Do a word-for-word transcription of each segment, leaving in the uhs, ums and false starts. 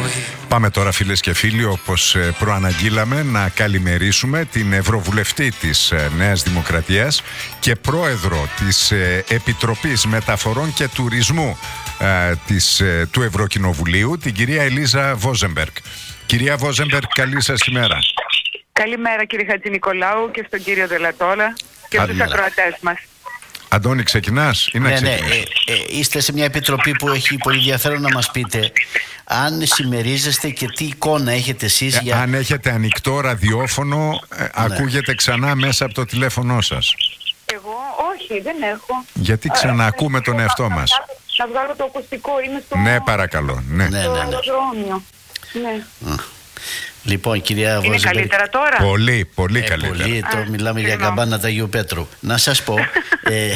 Πάμε τώρα, φίλες και φίλοι, όπως προαναγγείλαμε, να καλημερίσουμε την Ευρωβουλευτή της Νέας Δημοκρατίας και πρόεδρο της Επιτροπής Μεταφορών και Τουρισμού της, του Ευρωκοινοβουλίου, την κυρία Ελίζα Βόζεμπεργκ. Κυρία Βόζεμπεργκ, καλή σας ημέρα. Καλημέρα, κύριε Χατζηνικολάου, και στον κύριο Δελατόλα και στους ακροατές μας. Αντώνη, ξεκινάς ή να ναι, ξεκινάς? Ναι, ε, ε, είστε σε μια επιτροπή που έχει πολύ ενδιαφέρον να μας πείτε αν συμμερίζεστε και τι εικόνα έχετε εσείς. Ε, για... Αν έχετε ανοιχτό ραδιόφωνο, ε, ναι. ακούγεται ξανά μέσα από το τηλέφωνό σας. Εγώ όχι, δεν έχω. Γιατί ξαναακούμε ε, τον εαυτό να, μας. Να βγάλω το ακουστικό, είμαι στο... Ναι, παρακαλώ. Ναι, ναι, ναι, ναι. αεροδρόμιο. Ναι. Λοιπόν, κυρία Βόζεμπεργκ. Είναι καλύτερα τώρα? Πολύ, πολύ ε, καλύτερα. Πολύ, το μιλάμε για καμπάνα του Αγίου Πέτρου. Να σας πω, ε,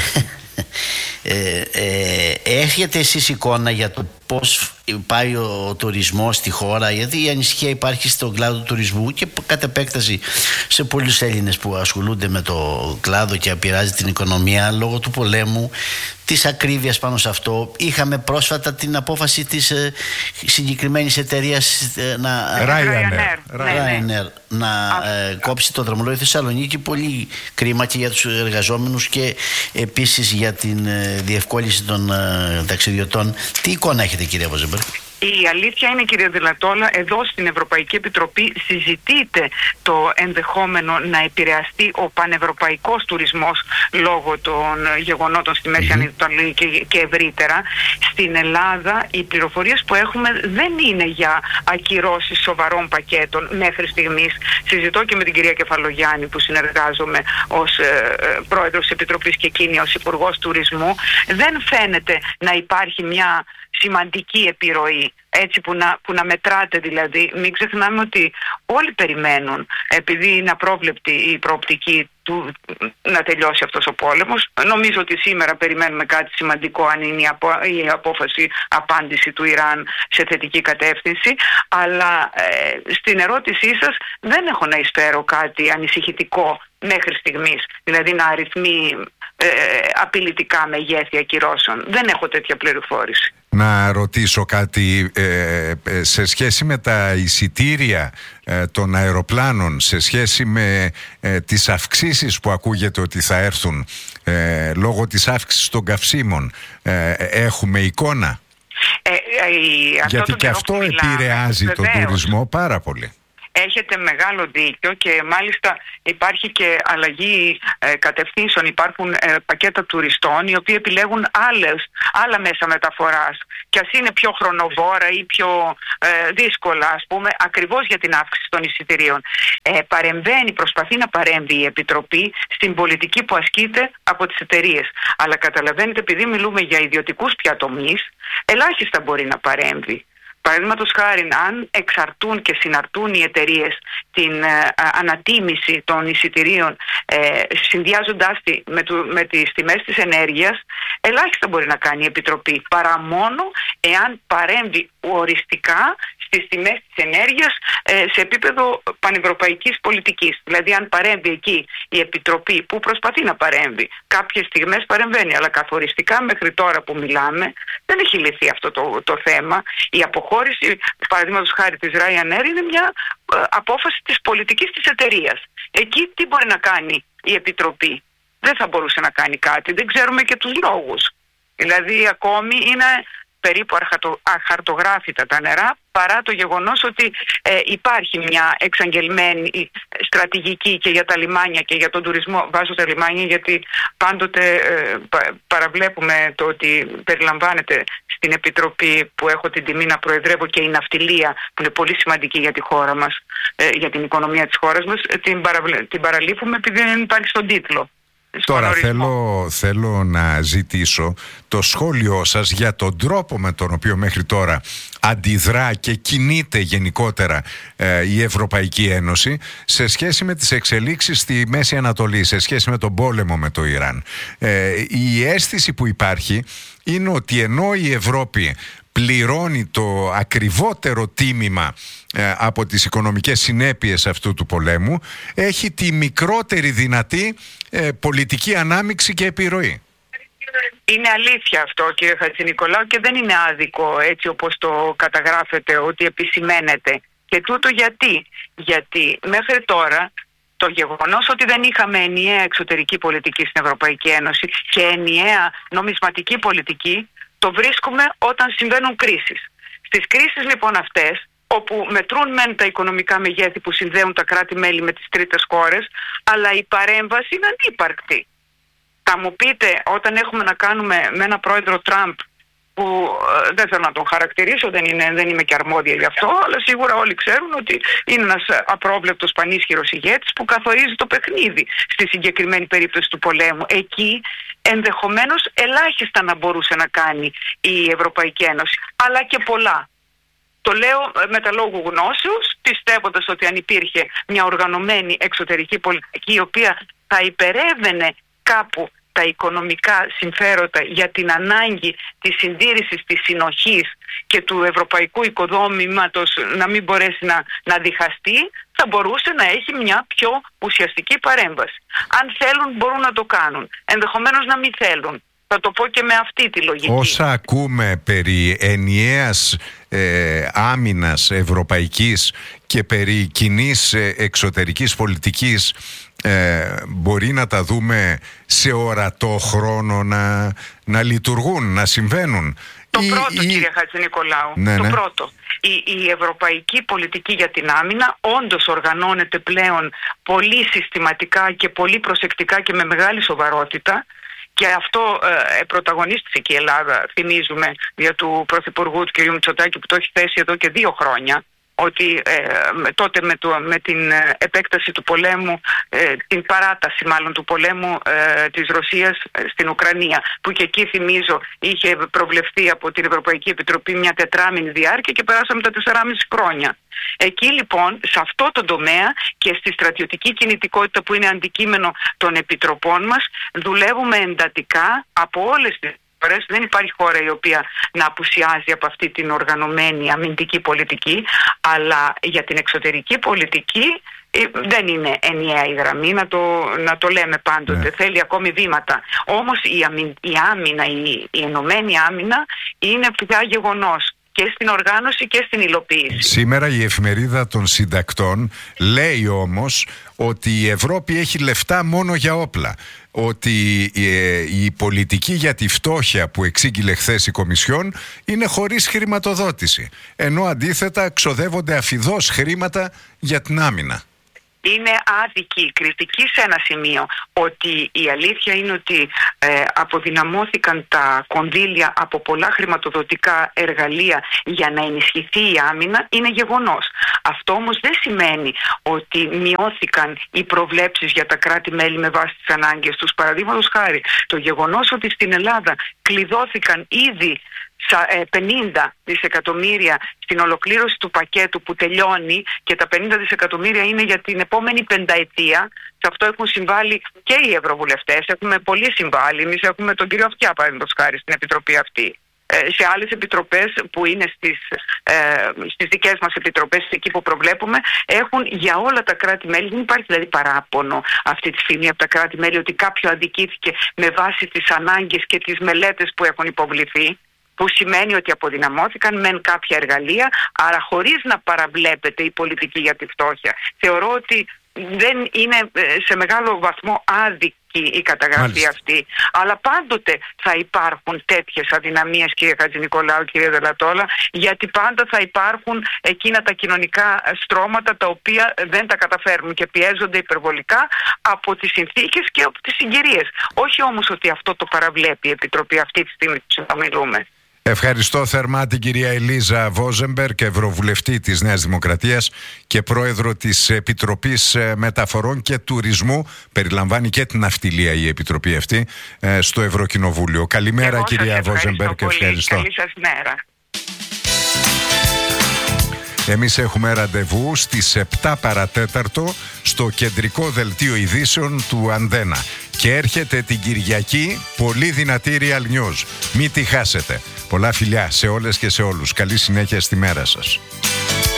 ε, ε, έχετε εσείς εικόνα για το πώς πάει ο τουρισμός στη χώρα? Γιατί η ανησυχία υπάρχει στον κλάδο του τουρισμού και κατ' επέκταση σε πολλούς Έλληνες που ασχολούνται με το κλάδο και επηρεάζει την οικονομία λόγω του πολέμου, της ακρίβειας πάνω σε αυτό. Είχαμε πρόσφατα την απόφαση της ε, συγκεκριμένης εταιρείας ε, να, Ryanair, Ryanair, να ε, κόψει το δρομολόγιο Θεσσαλονίκη. Πολύ κρίμα και για τους εργαζόμενους και επίσης για την ε, διευκόλυνση των ε, ταξιδιωτών. Τι εικόνα έχετε, κυρία Βόζεμπεργκ? Η αλήθεια είναι, κύριε Δηλατόλα, εδώ στην Ευρωπαϊκή Επιτροπή συζητείται το ενδεχόμενο να επηρεαστεί ο πανευρωπαϊκός τουρισμός λόγω των γεγονότων στη Μέση Ανατολή και, και ευρύτερα. Στην Ελλάδα οι πληροφορίες που έχουμε δεν είναι για ακυρώσεις σοβαρών πακέτων μέχρι στιγμής. Συζητώ και με την κυρία Κεφαλογιάννη, που συνεργάζομαι ως ε, πρόεδρος της Επιτροπής και εκείνη ως Υπουργός Τουρισμού. Δεν φαίνεται να υπάρχει μια σημαντική επιρροή, έτσι που να, που να μετράτε δηλαδή. Μην ξεχνάμε ότι όλοι περιμένουν, επειδή είναι απρόβλεπτη η προοπτική του να τελειώσει αυτός ο πόλεμος. Νομίζω ότι σήμερα περιμένουμε κάτι σημαντικό, αν είναι η, απο, η απόφαση απάντηση του Ιράν σε θετική κατεύθυνση, αλλά ε, στην ερώτησή σας δεν έχω να εισφέρω κάτι ανησυχητικό μέχρι στιγμής, δηλαδή να αριθμεί ε, απειλητικά μεγέθη ακυρώσεων. Δεν έχω τέτοια πληροφόρηση. Να ρωτήσω κάτι ε, σε σχέση με τα εισιτήρια ε, των αεροπλάνων, σε σχέση με ε, τις αυξήσεις που ακούγεται ότι θα έρθουν ε, λόγω της αύξησης των καυσίμων. Ε, έχουμε εικόνα? Ε, ε, Γιατί και αυτό επηρεάζει τον τουρισμό πάρα πολύ. Έχετε μεγάλο δίκιο και μάλιστα υπάρχει και αλλαγή ε, κατευθύνσεων. Υπάρχουν ε, πακέτα τουριστών οι οποίοι επιλέγουν άλλες, άλλα μέσα μεταφοράς, και ας είναι πιο χρονοβόρα ή πιο ε, δύσκολα, ας πούμε, ακριβώς για την αύξηση των εισιτηρίων. Ε, παρεμβαίνει, προσπαθεί να παρέμβει η Επιτροπή στην πολιτική που ασκείται από τις εταιρείες. Αλλά καταλαβαίνετε, επειδή μιλούμε για ιδιωτικούς πια τομείς, ελάχιστα μπορεί να παρέμβει. Παραδείγματος χάρη, αν εξαρτούν και συναρτούν οι εταιρείες την ε, ανατίμηση των εισιτηρίων, ε, συνδυάζοντάς τη με, του, με τις τιμές της ενέργειας, ελάχιστα μπορεί να κάνει η Επιτροπή, παρά μόνο εάν παρέμβει οριστικά στις τιμές της ενέργειας ε, σε επίπεδο πανευρωπαϊκής πολιτικής. Δηλαδή, αν παρέμβει εκεί η Επιτροπή, που προσπαθεί να παρέμβει, κάποιες στιγμές παρεμβαίνει, αλλά καθοριστικά μέχρι τώρα που μιλάμε δεν έχει λυθεί αυτό το, το θέμα. Η αποχώρηση, παραδείγματος χάρη, της Ryanair είναι μια ε, απόφαση της πολιτικής της εταιρείας. Εκεί τι μπορεί να κάνει η Επιτροπή? Δεν θα μπορούσε να κάνει κάτι. Δεν ξέρουμε και τους λόγους. Δηλαδή, ακόμη είναι περίπου αχαρτογράφητα τα νερά, παρά το γεγονός ότι ε, υπάρχει μια εξαγγελμένη στρατηγική και για τα λιμάνια και για τον τουρισμό. Βάζω τα λιμάνια γιατί πάντοτε ε, παραβλέπουμε το ότι περιλαμβάνεται στην Επιτροπή που έχω την τιμή να προεδρεύω και η ναυτιλία, που είναι πολύ σημαντική για τη χώρα μας, ε, για την οικονομία της χώρας μας, την, παραβλε... την παραλείπουμε επειδή δεν υπάρχει στον τίτλο. Τώρα θέλω, θέλω να ζητήσω το σχόλιο σας για τον τρόπο με τον οποίο μέχρι τώρα αντιδρά και κινείται γενικότερα ε, η Ευρωπαϊκή Ένωση σε σχέση με τις εξελίξεις στη Μέση Ανατολή, σε σχέση με τον πόλεμο με το Ιράν. Ε, η αίσθηση που υπάρχει είναι ότι ενώ η Ευρώπη πληρώνει το ακριβότερο τίμημα ε, από τις οικονομικές συνέπειες αυτού του πολέμου, έχει τη μικρότερη δυνατή ε, πολιτική ανάμειξη και επιρροή. Είναι αλήθεια αυτό, κύριε Χατζηνικολάου, και δεν είναι άδικο έτσι όπως το καταγράφεται, ότι επισημαίνεται. Και τούτο γιατί? Γιατί μέχρι τώρα το γεγονός ότι δεν είχαμε ενιαία εξωτερική πολιτική στην Ευρωπαϊκή Ένωση και ενιαία νομισματική πολιτική το βρίσκουμε όταν συμβαίνουν κρίσεις. Στις κρίσεις λοιπόν αυτές, όπου μετρούν μεν τα οικονομικά μεγέθη που συνδέουν τα κράτη-μέλη με τις τρίτες χώρες, αλλά η παρέμβαση είναι ανύπαρκτη. Θα μου πείτε, όταν έχουμε να κάνουμε με ένα πρόεδρο Τραμπ, που ε, δεν θέλω να τον χαρακτηρίσω, δεν, είναι, δεν είμαι και αρμόδια γι' αυτό, αλλά σίγουρα όλοι ξέρουν ότι είναι ένας απρόβλεπτος πανίσχυρος ηγέτης που καθορίζει το παιχνίδι στη συγκεκριμένη περίπτωση του πολέμου. Εκεί ενδεχομένως ελάχιστα να μπορούσε να κάνει η Ευρωπαϊκή Ένωση, αλλά και πολλά. Το λέω με τα λόγου γνώσεως, πιστεύοντας ότι αν υπήρχε μια οργανωμένη εξωτερική πολιτική η οποία θα υπερεύαινε κάπου τα οικονομικά συμφέροντα για την ανάγκη της συντήρησης της συνοχής και του ευρωπαϊκού οικοδόμηματος να μην μπορέσει να, να διχαστεί, θα μπορούσε να έχει μια πιο ουσιαστική παρέμβαση. Αν θέλουν μπορούν να το κάνουν, ενδεχομένως να μην θέλουν. Θα το πω και με αυτή τη λογική. Όσα ακούμε περί ενιαίας ε, άμυνας ευρωπαϊκής και περί κοινής ε, εξωτερικής πολιτικής, ε, μπορεί να τα δούμε σε ορατό χρόνο να, να λειτουργούν, να συμβαίνουν? Το ή, πρώτο, ή... κύριε Χατζηνικολάου, ναι, το ναι. πρώτο. Η, η ευρωπαϊκή πολιτική για την άμυνα όντως οργανώνεται πλέον πολύ συστηματικά και πολύ προσεκτικά και με μεγάλη σοβαρότητα. Και αυτό ε, πρωταγωνίστησε και η Ελλάδα, θυμίζουμε, για του Πρωθυπουργού του κ. Μητσοτάκη, που το έχει θέσει εδώ και δύο χρόνια, ότι ε, τότε με, το, με την επέκταση του πολέμου, ε, την παράταση μάλλον του πολέμου ε, της Ρωσίας στην Ουκρανία, που και εκεί, θυμίζω, είχε προβλεφθεί από την Ευρωπαϊκή Επιτροπή μια τετράμινη διάρκεια και περάσαμε τα τεσσεράμισι χρόνια. Εκεί λοιπόν, σε αυτό το τομέα και στη στρατιωτική κινητικότητα που είναι αντικείμενο των επιτροπών μας, δουλεύουμε εντατικά από όλες τις χώρες. Δεν υπάρχει χώρα η οποία να απουσιάζει από αυτή την οργανωμένη αμυντική πολιτική, αλλά για την εξωτερική πολιτική δεν είναι ενιαία η γραμμή, να το, να το λέμε πάντοτε. Yeah. Θέλει ακόμη βήματα. Όμως η, αμυ, η άμυνα, η, η ενωμένη άμυνα είναι πια γεγονός και στην οργάνωση και στην υλοποίηση. Σήμερα η εφημερίδα των συντακτών λέει όμως ότι η Ευρώπη έχει λεφτά μόνο για όπλα. Ότι ε, η πολιτική για τη φτώχεια που εξήγηλε χθες η Κομισιόν είναι χωρίς χρηματοδότηση. Ενώ αντίθετα ξοδεύονται αφιδώς χρήματα για την άμυνα. Είναι άδικη κριτική σε ένα σημείο, ότι η αλήθεια είναι ότι ε, αποδυναμώθηκαν τα κονδύλια από πολλά χρηματοδοτικά εργαλεία για να ενισχυθεί η άμυνα, είναι γεγονός. Αυτό όμως δεν σημαίνει ότι μειώθηκαν οι προβλέψεις για τα κράτη-μέλη με βάση τις ανάγκες τους. Παραδείγματος χάρη, το γεγονός ότι στην Ελλάδα κλειδώθηκαν ήδη πενήντα δισεκατομμύρια στην ολοκλήρωση του πακέτου που τελειώνει, και τα πενήντα δισεκατομμύρια είναι για την επόμενη πενταετία. Σε αυτό έχουν συμβάλει και οι ευρωβουλευτές, έχουμε πολύ συμβάλει. Εμείς έχουμε τον κύριο Αυτιά, παραδείγματος χάρη, στην επιτροπή αυτή. Ε, σε άλλες επιτροπές που είναι στις, ε, στις δικές μας επιτροπές, εκεί που προβλέπουμε, έχουν για όλα τα κράτη-μέλη. Δεν υπάρχει δηλαδή παράπονο αυτή τη στιγμή από τα κράτη-μέλη ότι κάποιο αδικήθηκε με βάση τις ανάγκες και τις μελέτες που έχουν υποβληθεί, που σημαίνει ότι αποδυναμώθηκαν μεν κάποια εργαλεία, άρα χωρίς να παραβλέπεται η πολιτική για τη φτώχεια. Θεωρώ ότι δεν είναι σε μεγάλο βαθμό άδικη η καταγραφή Μάλιστα. αυτή, αλλά πάντοτε θα υπάρχουν τέτοιες αδυναμίες, κύριε Χατζηνικολάου, κύριε Δελατόλα, γιατί πάντα θα υπάρχουν εκείνα τα κοινωνικά στρώματα τα οποία δεν τα καταφέρνουν και πιέζονται υπερβολικά από τις συνθήκες και από τις συγκυρίες. Όχι όμως ότι αυτό το παραβλέπει η Επιτροπή αυτή τη στιγμή που συνομιλούμε. Ευχαριστώ θερμά την κυρία Ελίζα Βόζεμπεργκ, ευρωβουλευτή της Νέας Δημοκρατίας και πρόεδρο της Επιτροπής Μεταφορών και Τουρισμού. Περιλαμβάνει και την ναυτιλία η Επιτροπή αυτή στο Ευρωκοινοβούλιο. Καλημέρα κυρία Βόζεμπεργκ, ευχαριστώ. Καλή σας μέρα. Εμείς έχουμε ραντεβού στις επτά παρατέταρτο στο κεντρικό δελτίο ειδήσεων του Ανδένα. Και έρχεται την Κυριακή πολύ δυνατή Real News. Μην τη χάσετε. Πολλά φιλιά σε όλες και σε όλους. Καλή συνέχεια στη μέρα σας.